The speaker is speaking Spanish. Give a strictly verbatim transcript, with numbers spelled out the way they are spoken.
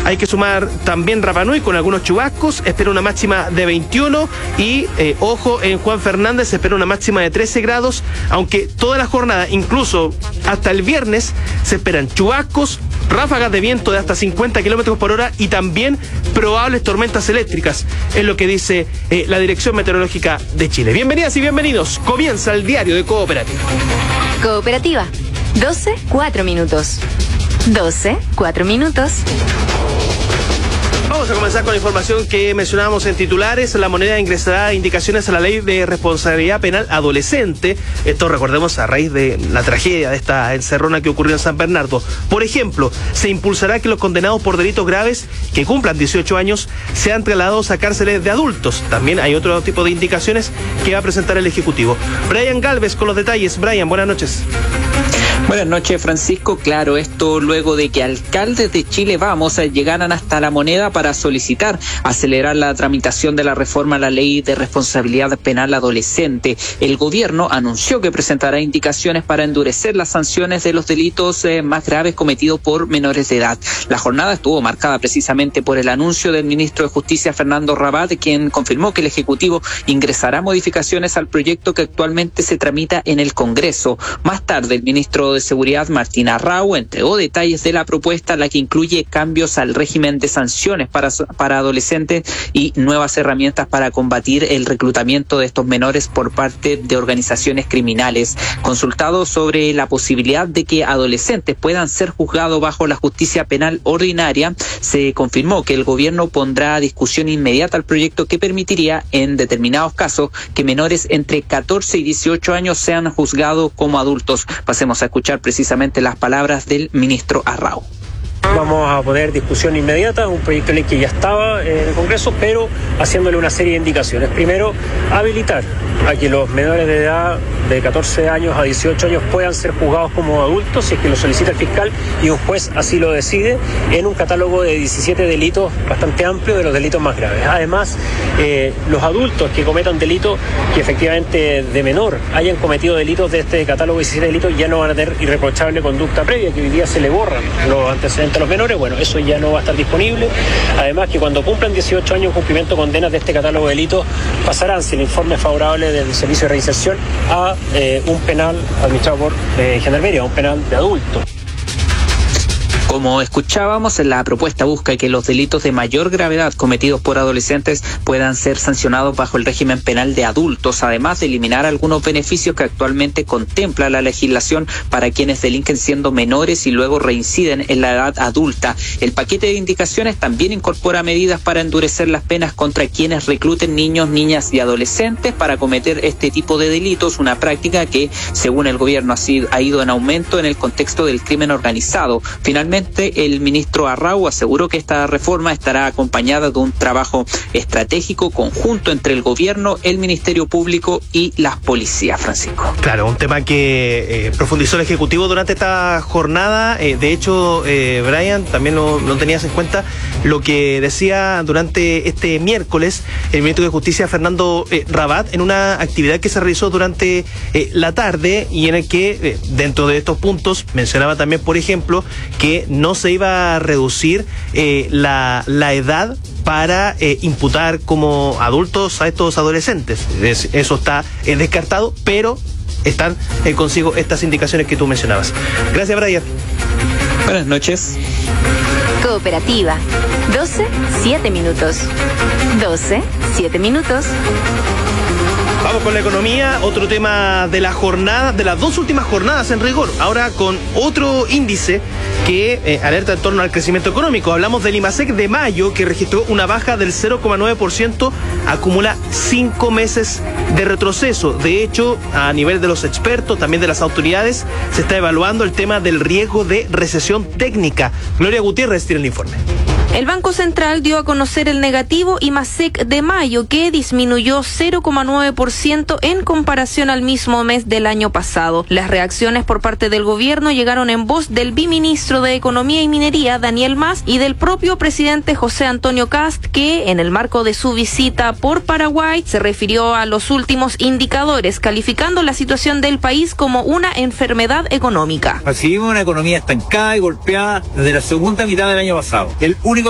Hay que sumar también Rapa Nui con algunos chubascos, espera una máxima de veintiuno y eh, ojo, en Juan Fernández se espera una máxima de trece grados, aunque toda la jornada, incluso hasta el viernes, se esperan chubascos, ráfagas de viento de hasta cincuenta kilómetros por hora y también probables tormentas eléctricas, es lo que dice eh, la Dirección Meteorológica de Chile. Bienvenidas y bienvenidos, comienza el diario de Cooperativa. Cooperativa, doce, cuatro minutos. doce, cuatro minutos. Vamos a comenzar con la información que mencionábamos en titulares. La Moneda ingresará indicaciones a la Ley de Responsabilidad Penal Adolescente. Esto, recordemos, a raíz de la tragedia de esta encerrona que ocurrió en San Bernardo. Por ejemplo, se impulsará que los condenados por delitos graves que cumplan dieciocho años sean trasladados a cárceles de adultos. También hay otro tipo de indicaciones que va a presentar el Ejecutivo. Brian Galvez con los detalles. Brian, buenas noches. Buenas noches, Francisco. Claro, esto luego de que alcaldes de Chile Vamos llegaran hasta La Moneda para solicitar acelerar la tramitación de la reforma a la Ley de Responsabilidad Penal Adolescente. El gobierno anunció que presentará indicaciones para endurecer las sanciones de los delitos eh, más graves cometidos por menores de edad. La jornada estuvo marcada precisamente por el anuncio del ministro de Justicia, Fernando Rabat, quien confirmó que el Ejecutivo ingresará modificaciones al proyecto que actualmente se tramita en el Congreso. Más tarde, el ministro de Seguridad, Martín Arrau, entregó detalles de la propuesta, la que incluye cambios al régimen de sanciones para, para adolescentes y nuevas herramientas para combatir el reclutamiento de estos menores por parte de organizaciones criminales. Consultado sobre la posibilidad de que adolescentes puedan ser juzgados bajo la justicia penal ordinaria, se confirmó que el gobierno pondrá a discusión inmediata el proyecto que permitiría, en determinados casos, que menores entre catorce y dieciocho años sean juzgados como adultos. Pasemos a escuchar precisamente las palabras del ministro Arrau. Vamos a poner discusión inmediata, un proyecto de ley que ya estaba en el Congreso, pero haciéndole una serie de indicaciones. Primero, habilitar a que los menores de edad de catorce años a dieciocho años puedan ser juzgados como adultos, si es que lo solicita el fiscal y un juez así lo decide, en un catálogo de diecisiete delitos bastante amplio de los delitos más graves. Además, eh, los adultos que cometan delitos que efectivamente de menor hayan cometido delitos de este catálogo de diecisiete delitos ya no van a tener irreprochable conducta previa, que hoy día se le borran los antecedentes a los menores. Bueno, eso ya no va a estar disponible. Además, que cuando cumplan dieciocho años cumplimiento de condenas de este catálogo de delitos, pasarán, si el informe es favorable del Servicio de Reinserción, a eh, un penal administrado por eh, Gendarmería, un penal de adultos. Como escuchábamos, la propuesta busca que los delitos de mayor gravedad cometidos por adolescentes puedan ser sancionados bajo el régimen penal de adultos, además de eliminar algunos beneficios que actualmente contempla la legislación para quienes delinquen siendo menores y luego reinciden en la edad adulta. El paquete de indicaciones también incorpora medidas para endurecer las penas contra quienes recluten niños, niñas y adolescentes para cometer este tipo de delitos, una práctica que, según el gobierno, ha, sido, ha ido en aumento en el contexto del crimen organizado. Finalmente, el ministro Arrau aseguró que esta reforma estará acompañada de un trabajo estratégico conjunto entre el gobierno, el Ministerio Público y las policías, Francisco. Claro, un tema que eh, profundizó el Ejecutivo durante esta jornada. Eh, de hecho, eh, Brian, también lo, lo tenías en cuenta lo que decía durante este miércoles el ministro de Justicia, Fernando eh, Rabat, en una actividad que se realizó durante eh, la tarde y en el que, eh, dentro de estos puntos, mencionaba también, por ejemplo, que no se iba a reducir eh, la, la edad para eh, imputar como adultos a estos adolescentes. Es, eso está eh, descartado, pero están eh, consigo estas indicaciones que tú mencionabas. Gracias, Brian. Buenas noches. Cooperativa, doce, siete minutos. doce, siete minutos. Vamos con la economía, otro tema de la jornada, de las dos últimas jornadas en rigor, ahora con otro índice que eh, alerta en torno al crecimiento económico. Hablamos del IMASEC de mayo, que registró una baja del cero coma nueve por ciento, acumula cinco meses de retroceso. De hecho, a nivel de los expertos, también de las autoridades, se está evaluando el tema del riesgo de recesión técnica. Gloria Gutiérrez tiene el informe. El Banco Central dio a conocer el negativo IMASEC de mayo, que disminuyó cero coma nueve por ciento en comparación al mismo mes del año pasado. Las reacciones por parte del gobierno llegaron en voz del viceministro de Economía y Minería, Daniel Mas, y del propio presidente José Antonio Kast, que en el marco de su visita por Paraguay se refirió a los últimos indicadores, calificando la situación del país como una enfermedad económica. Recibimos una economía estancada y golpeada desde la segunda mitad del año pasado. El único